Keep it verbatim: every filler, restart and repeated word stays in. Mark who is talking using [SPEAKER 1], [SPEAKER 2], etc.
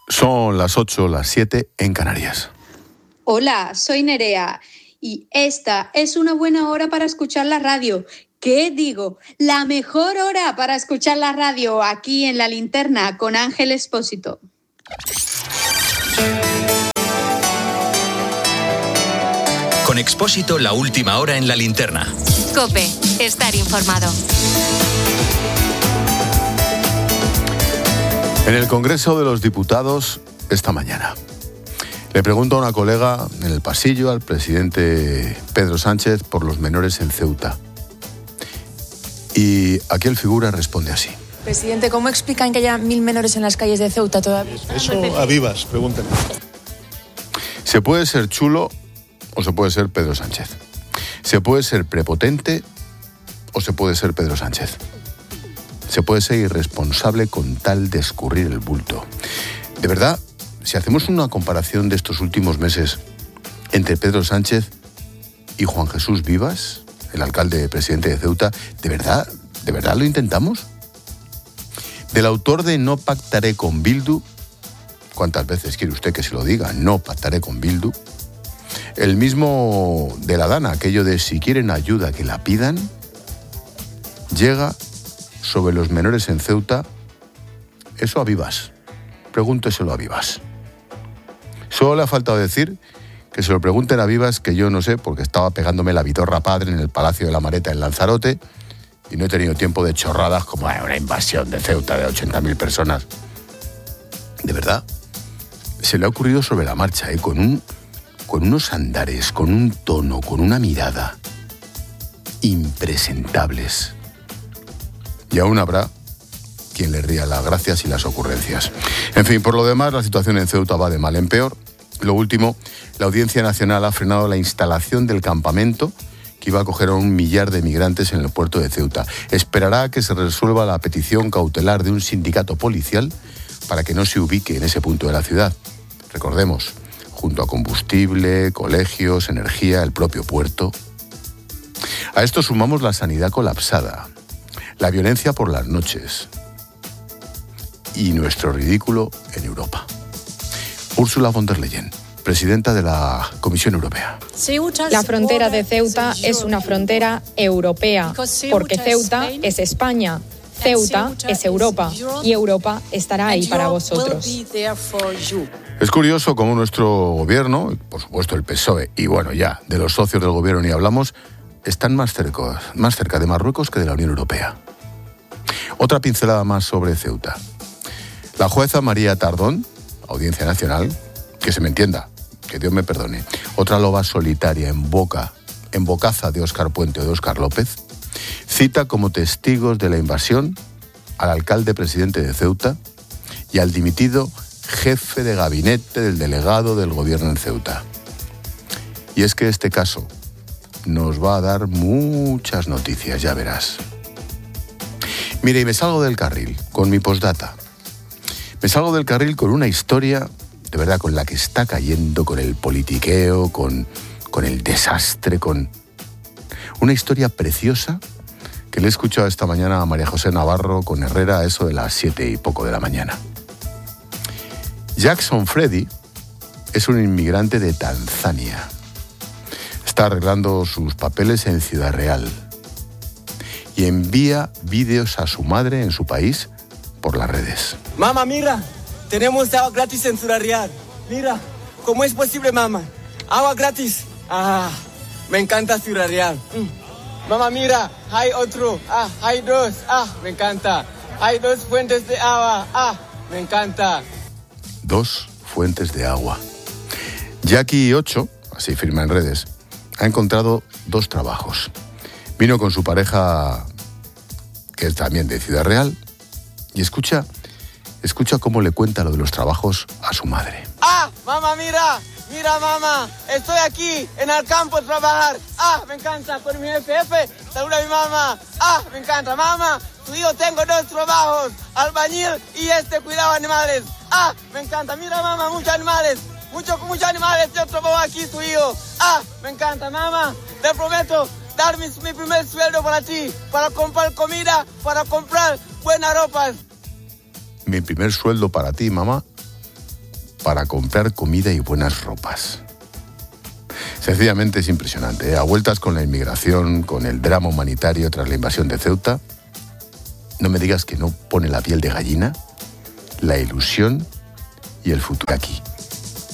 [SPEAKER 1] Son las ocho, las siete en Canarias.
[SPEAKER 2] Hola, soy Nerea y esta es una buena hora para escuchar la radio. ¿Qué digo? La mejor hora para escuchar la radio aquí en La Linterna con Ángel Expósito.
[SPEAKER 3] Con Expósito, la última hora en La Linterna.
[SPEAKER 4] COPE, estar informado.
[SPEAKER 1] En el Congreso de los Diputados, esta mañana, le pregunto a una colega en el pasillo al presidente Pedro Sánchez por los menores en Ceuta. Y aquel figura responde así.
[SPEAKER 5] Presidente, ¿cómo explican que haya mil menores en las calles de Ceuta todavía?
[SPEAKER 6] Eso a vivas, pregúntenme.
[SPEAKER 1] Se puede ser chulo o se puede ser Pedro Sánchez. Se puede ser prepotente o se puede ser Pedro Sánchez. Se puede ser irresponsable con tal de escurrir el bulto. De verdad, si hacemos una comparación de estos últimos meses entre Pedro Sánchez y Juan Jesús Vivas, el alcalde presidente de Ceuta, ¿de verdad, de verdad lo intentamos? Del autor de No pactaré con Bildu, ¿cuántas veces quiere usted que se lo diga? No pactaré con Bildu. El mismo de la Dana, aquello de si quieren ayuda que la pidan, llega sobre los menores en Ceuta, eso a Vivas. Pregúnteselo a Vivas. Solo le ha faltado decir que se lo pregunten a Vivas, que yo no sé, porque estaba pegándome la vitorra padre en el Palacio de la Mareta en Lanzarote y no he tenido tiempo de chorradas como una invasión de Ceuta de ochenta mil personas. De verdad, se le ha ocurrido sobre la marcha, ¿eh? con, un, con unos andares, con un tono, con una mirada impresentables. Y aún habrá quien le ría las gracias y las ocurrencias. En fin, por lo demás, la situación en Ceuta va de mal en peor. Lo último, la Audiencia Nacional ha frenado la instalación del campamento que iba a acoger a un millar de migrantes en el puerto de Ceuta. Esperará a que se resuelva la petición cautelar de un sindicato policial para que no se ubique en ese punto de la ciudad. Recordemos, junto a combustible, colegios, energía, el propio puerto. A esto sumamos la sanidad colapsada, la violencia por las noches y nuestro ridículo en Europa. Ursula von der Leyen, presidenta de la Comisión Europea.
[SPEAKER 7] La frontera de Ceuta es una frontera europea, porque Ceuta es España, Ceuta es Europa, y Europa estará ahí para vosotros.
[SPEAKER 1] Es curioso cómo nuestro gobierno, por supuesto el P S O E, y bueno, ya, de los socios del gobierno ni hablamos, están más cerca, más cerca de Marruecos que de la Unión Europea. Otra pincelada más sobre Ceuta. La jueza María Tardón, Audiencia Nacional, que se me entienda, que Dios me perdone, otra loba solitaria en boca, en bocaza de Óscar Puente o de Óscar López, cita como testigos de la invasión al alcalde presidente de Ceuta y al dimitido jefe de gabinete del delegado del gobierno en Ceuta. Y es que este caso nos va a dar muchas noticias, ya verás. Mire, y me salgo del carril con mi postdata. Me salgo del carril con una historia, de verdad, con la que está cayendo, con el politiqueo, con, con el desastre, con una historia preciosa que le he escuchado esta mañana a María José Navarro con Herrera a eso de las siete y poco de la mañana. Jackson Freddy es un inmigrante de Tanzania. Está arreglando sus papeles en Ciudad Real y envía vídeos a su madre en su país por las redes.
[SPEAKER 8] Mamá, mira, tenemos agua gratis en Ciudad Real. Mira, ¿cómo es posible, mamá? Agua gratis. Ah, me encanta Ciudad Real. Mm. Mamá, mira, hay otro. Ah, hay dos. Ah, me encanta. Hay dos fuentes de agua. Ah, me encanta.
[SPEAKER 1] Dos fuentes de agua. Jackie ocho, así firma en redes, ha encontrado dos trabajos. Vino con su pareja, que es también de Ciudad Real, y escucha, escucha cómo le cuenta lo de los trabajos a su madre.
[SPEAKER 8] ¡Ah, mamá, mira! ¡Mira, mamá! Estoy aquí, en el campo, a trabajar. ¡Ah, me encanta! Con mi jefe, jefe, saluda a mi mamá. ¡Ah, me encanta! Mamá, tu hijo tengo dos trabajos, albañil y este, cuidado animales. ¡Ah, me encanta! Mira, mamá, muchos animales. Muchos, muchos animales, yo trabajo aquí, tu hijo. ¡Ah, me encanta, mamá! Te prometo dar mi, mi primer sueldo para ti, para comprar comida, para comprar buenas ropas.
[SPEAKER 1] Mi primer sueldo para ti, mamá. para comprar comida y buenas ropas. Sencillamente es impresionante, ¿eh? A vueltas con la inmigración, con el drama humanitario tras la invasión de Ceuta, no me digas que no pone la piel de gallina, la ilusión y el futuro aquí.